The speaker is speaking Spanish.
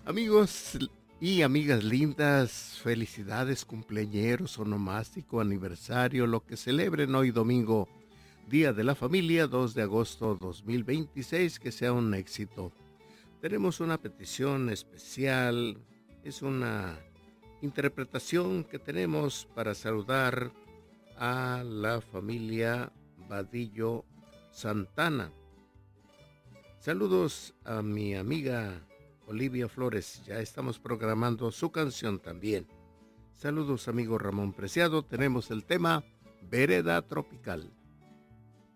Amigos y amigas lindas, felicidades, cumpleañeros, onomástico, aniversario, lo que celebren hoy domingo, Día de la Familia, 2 de agosto 2026, que sea un éxito. Tenemos una petición especial, es una interpretación que tenemos para saludar a la familia Vadillo Santana. Saludos a mi amiga Olivia Flores, ya estamos programando su canción también. Saludos amigo Ramón Preciado, tenemos el tema Vereda Tropical.